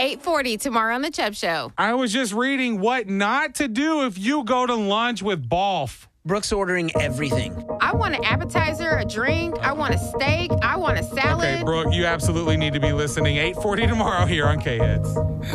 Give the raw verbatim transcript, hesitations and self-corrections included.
eight forty tomorrow on The Chubb Show. I was just reading what not to do if you go to lunch with Balf. Brooke's ordering everything. I want an appetizer, a drink. I want a steak. I want a salad. Okay, Brooke, you absolutely need to be listening. eight forty tomorrow here on K-Hits.